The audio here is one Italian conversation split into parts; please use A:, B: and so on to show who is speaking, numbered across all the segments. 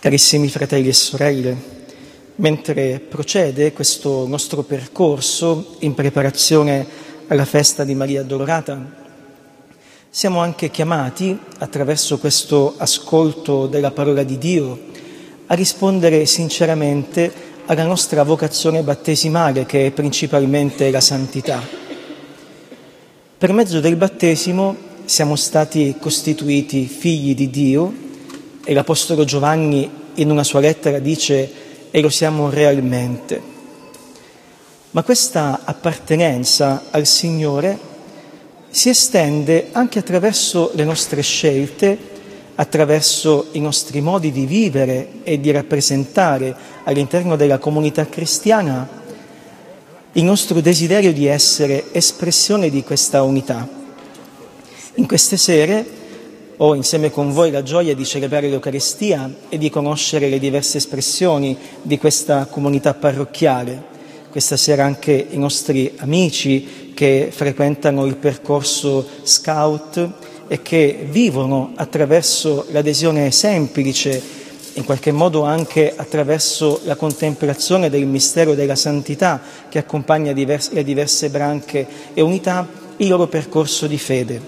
A: Carissimi fratelli e sorelle, mentre procede questo nostro percorso in preparazione alla festa di Maria Addolorata, siamo anche chiamati, attraverso questo ascolto della parola di Dio, a rispondere sinceramente alla nostra vocazione battesimale, che è principalmente la santità. Per mezzo del battesimo siamo stati costituiti figli di Dio, e l'Apostolo Giovanni in una sua lettera dice: e lo siamo realmente. Ma questa appartenenza al Signore si estende anche attraverso le nostre scelte, attraverso i nostri modi di vivere e di rappresentare all'interno della comunità cristiana il nostro desiderio di essere espressione di questa unità. In queste sere ho insieme con voi la gioia di celebrare l'Eucaristia e di conoscere le diverse espressioni di questa comunità parrocchiale. Questa sera anche i nostri amici che frequentano il percorso Scout e che vivono attraverso l'adesione semplice, in qualche modo anche attraverso la contemplazione del mistero della santità che accompagna le diverse branche e unità, il loro percorso di fede.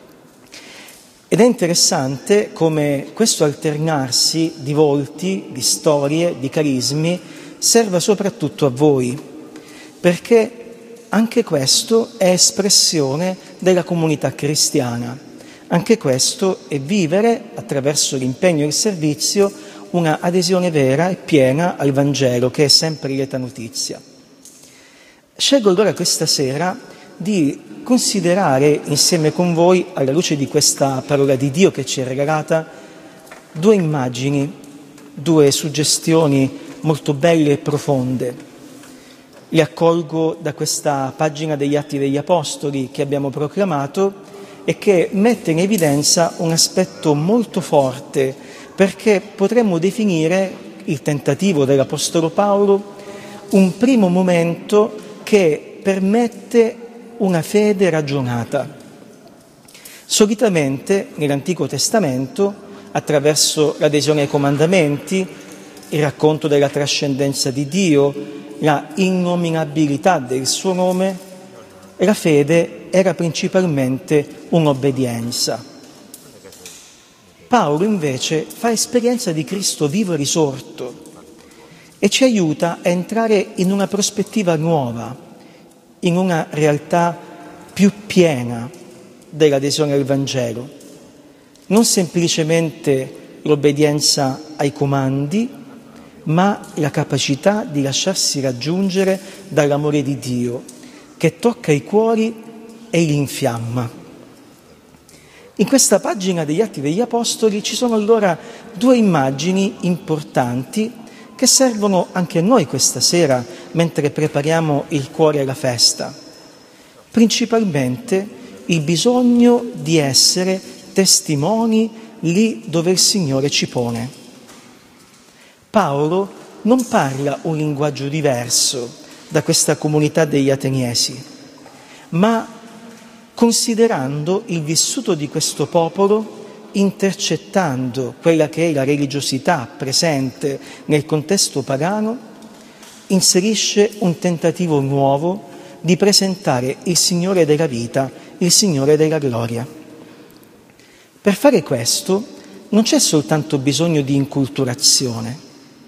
A: Ed è interessante come questo alternarsi di volti, di storie, di carismi serva soprattutto a voi, perché anche questo è espressione della comunità cristiana. Anche questo è vivere, attraverso l'impegno e il servizio, una adesione vera e piena al Vangelo, che è sempre lieta notizia. Scelgo allora questa sera di considerare insieme con voi, alla luce di questa parola di Dio che ci è regalata, due immagini, due suggestioni molto belle e profonde. Le accolgo da questa pagina degli Atti degli Apostoli che abbiamo proclamato e che mette in evidenza un aspetto molto forte, perché potremmo definire il tentativo dell'Apostolo Paolo un primo momento che permette una fede ragionata. Solitamente nell'Antico Testamento, attraverso l'adesione ai comandamenti, il racconto della trascendenza di Dio, la innominabilità del suo nome, la fede era principalmente un'obbedienza. Paolo invece fa esperienza di Cristo vivo e risorto e ci aiuta a entrare in una prospettiva nuova, in una realtà più piena dell'adesione al Vangelo. Non semplicemente l'obbedienza ai comandi, ma la capacità di lasciarsi raggiungere dall'amore di Dio, che tocca i cuori e li infiamma. In questa pagina degli Atti degli Apostoli ci sono allora due immagini importanti che servono anche a noi questa sera mentre prepariamo il cuore alla festa. Principalmente il bisogno di essere testimoni lì dove il Signore ci pone. Paolo non parla un linguaggio diverso da questa comunità degli ateniesi, ma considerando il vissuto di questo popolo, intercettando quella che è la religiosità presente nel contesto pagano, inserisce un tentativo nuovo di presentare il Signore della vita, il Signore della gloria. Per fare questo non c'è soltanto bisogno di inculturazione,